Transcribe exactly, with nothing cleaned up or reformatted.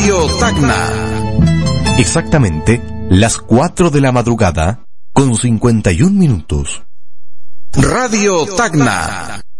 Radio Tacna. Exactamente las cuatro de la madrugada con cincuenta y un minutos. Radio Tacna.